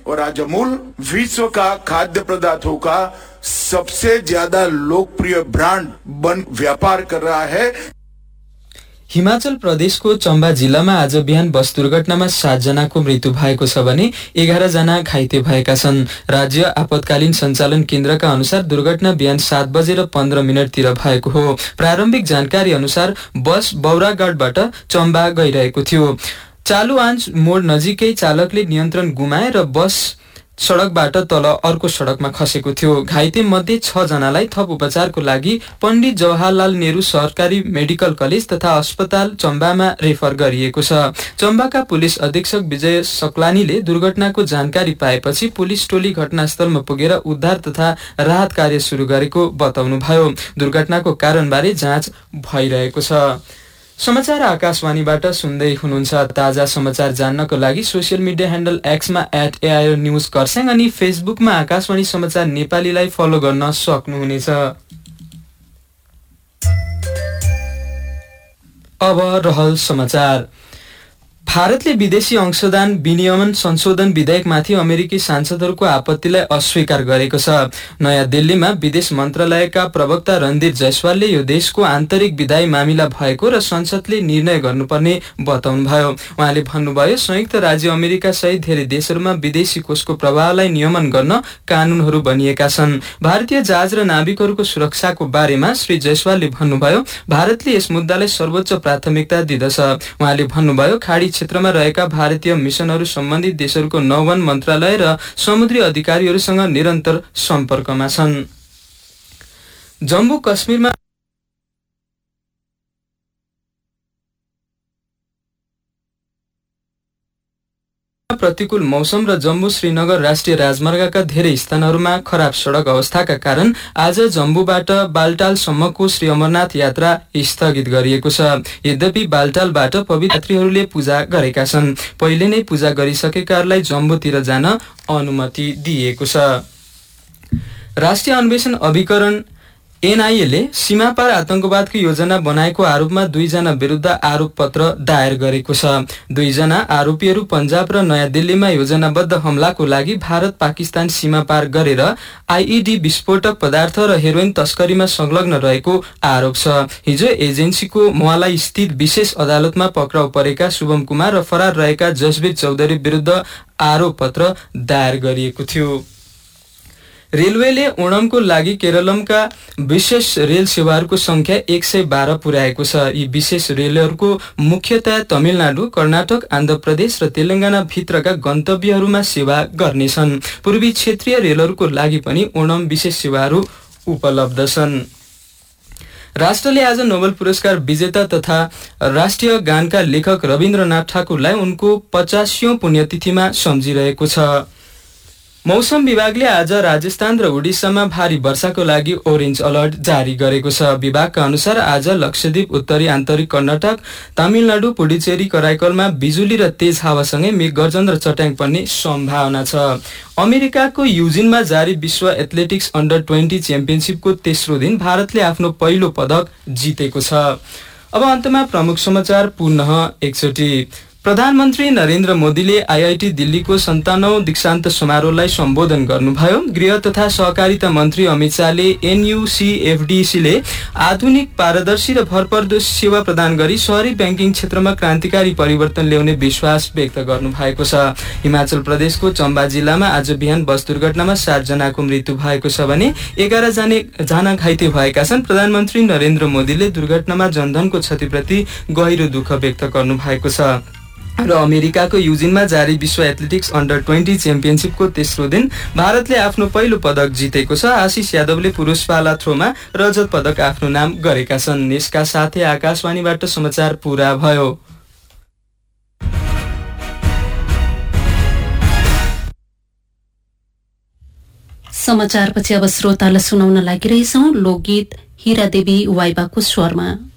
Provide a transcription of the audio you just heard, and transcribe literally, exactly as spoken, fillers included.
और आज अमूल विश्व का खाद्य पदार्थों का सबसे ज्यादा लोकप्रिय ब्रांड बन व्यापार कर रहा है। हिमाचल प्रदेशको चम्बा जिल्लामा आज बिहान बस दुर्घटनामा सात जनाको मृत्यु भएको छ भने एघार जना घाइते भएका छन्। राज्य आपतकालीन सञ्चालन केन्द्रका अनुसार दुर्घटना बिहान सात बजेर पन्ध्र मिनटतिर भएको हो। प्रारम्भिक जानकारी अनुसार बस बौरागढबाट चम्बा गइरहेको थियो। चालु आँच मोड नजिकै चालकले नियन्त्रण गुमाए र बस सडकबाट तल अर्को सडकमा खसेको थियो। घाइते मध्ये छ जनालाई थप उपचारको लागि पण्डित जवाहरलाल नेहरू सरकारी मेडिकल कलेज तथा अस्पताल चम्बामा रेफर गरिएको छ। चम्बाका पुलिस अधीक्षक विजय सक्लानीले दुर्घटनाको जानकारी पाएपछि पुलिस टोली घटनास्थलमा पुगेर उद्धार तथा राहत कार्य सुरु गरेको बताउनुभयो। दुर्घटनाको कारणबारे जाँच भइरहेको छ। समाचार आकाशवाणीबाट सुन्दै हुनुहुन्छ। ताजा समाचार जान्नको लागि social media handle एक्समा at AIR news Kurseong अनि फेसबुकमा आकाशवाणी समाचार नेपालीलाई फलो गर्न सक्नुहुनेछ। अब रहल समाचार। भारतले विदेशी अंशदान विनियमन संशोधन विधेयकमाथि अमेरिकी सांसदहरूको आपत्तिलाई अस्वीकार गरेको छ। नयाँ दिल्लीमा विदेश मन्त्रालयका प्रवक्ता रणधीर जयसवालले यो देशको आन्तरिक विधायी मामिला भएको र संसदले निर्णय गर्नुपर्ने बताउनुभयो। उहाँले भन्नुभयो, संयुक्त राज्य अमेरिका सहित धेरै देशहरूमा विदेशी कोषको प्रवाहलाई नियमन गर्न कानूनहरू बनिएका छन्। भारतीय जहाज र नाविकहरूको सुरक्षाको बारेमा श्री जयसवालले भन्नुभयो, भारतले यस मुद्दालाई सर्वोच्च प्राथमिकता दिँदछ। उहाँले भन्नुभयो, खाडी क्षेत्रमा रहेका भारतीय मिशनहरू सम्बन्धित देशहरूको नौवन मन्त्रालय र समुद्री अधिकारीहरूसँग निरन्तर सम्पर्कमा छन्। जम्मू कश्मीरमा प्रतिकूल मौसम र जम्मू श्रीनगर राष्ट्रिय राजमार्गका धेरै स्थानहरूमा खराब सडक अवस्थाका कारण आज जम्मूबाट बालटालसम्मको श्री अमरनाथ यात्रा स्थगित गरिएको छ। यद्यपि बालटालबाट पवित्र यात्रीहरूले पूजा गरेका छन्। पहिले नै पूजा गरिसकेकाहरूलाई जम्मूतिर जान अनुमति दिएको छ। राष्ट्रिय अन्वेषण अभिकरण एनआईए ले सीमापार आतंकवादको योजना बनाएको आरोपमा दुईजना विरुद्ध आरोप पत्र दायर गरेको छ। दुईजना आरोपीहरू पञ्जाब र नयाँ दिल्लीमा योजनाबद्ध हमलाको लागि भारत पाकिस्तान सीमा पार गरेर आईईडी विस्फोटक पदार्थ र हेरोइन तस्करीमा संलग्न रहेको आरोप छ। हिजो एजेन्सीको मोवाला स्थित विशेष अदालतमा पक्राउ परेका शुभम कुमार र फरार रहेका जसवीर चौधरी विरुद्ध आरोप पत्र दायर गरिएको थियो। रेलवेले ओणमको लागि केरलमका विशेष रेल सेवाहरूको संख्या एक सय बाह्र पुर्याएको छ। यी विशेष रेलहरूको मुख्यतया तमिलनाडु, कर्नाटक, आन्ध्र प्रदेश र तेलंगाना भित्रका गन्तव्यहरूमा सेवा गर्नेछन्। पूर्वी क्षेत्रीय रेलहरूको लागि पनि ओणम विशेष सेवाहरू उपलब्ध छन्। राष्ट्रले आज नोबेल पुरस्कार विजेता तथा राष्ट्रिय गानका लेखक रविन्द्रनाथ ठाकुरलाई उनको पचासीौं पुण्यतिथिमा सम्झिरहेको छ। मौसम विभागले आज राजस्थान र उडिसामा भारी वर्षाको लागि ओरेन्ज अलर्ट जारी गरेको छ। विभागका अनुसार आज लक्षद्वीप, उत्तरी आन्तरिक कर्नाटक, तमिलनाडु, पुडुचेरी, कराइकलमा बिजुली र तेज हावासँगै मेघगर्जन र चट्याङ पर्ने सम्भावना छ। अमेरिकाको युजिनमा जारी विश्व एथलेटिक्स अन्डर ट्वेन्टी च्याम्पियनसिपको तेस्रो दिन भारतले आफ्नो पहिलो पदक जितेको छ। अब अन्तमा प्रमुख समाचार पुनः एकचोटि। प्रधानमन्त्री नरेन्द्र मोदीले आईआईटी दिल्लीको सन्तानौं दीक्षान्त समारोहलाई सम्बोधन गर्नुभयो। गृह तथा सहकारिता मन्त्री अमित शाहले एनयूसीएफडीसीले आधुनिक, पारदर्शी र भरपर्दो सेवा प्रदान गरी शहरी ब्याङ्किङ क्षेत्रमा क्रान्तिकारी परिवर्तन ल्याउने विश्वास व्यक्त गर्नु भएको छ। हिमाचल प्रदेशको चम्बा जिल्लामा आज बिहान बस दुर्घटनामा सात जनाको मृत्यु भएको छ भने एघार जना घाइते भएका छन्। प्रधानमन्त्री नरेन्द्र मोदीले दुर्घटनामा जनधनको क्षतिप्रति गहिरो दुःख व्यक्त गर्नु भएको छ र अमेरिकाको युजिनमा जारी विश्व एथलेटिक्स अन्डर ट्वेन्टी च्याम्पियनसिपको तेस्रो दिन भारतले आफ्नो पहिलो पदक जितेको छ। आशिष यादवले पुरुष पाला थ्रोमा रजत पदक आफ्नो नाम गरेका छन्। यसका साथै आकाशवाणीबाट समाचार पूरा भयो। समाचारपछि अब श्रोतालाई सुनाउन लागिरहेछौं लोकगीत हीरा देवी वाइबाको स्वरमा।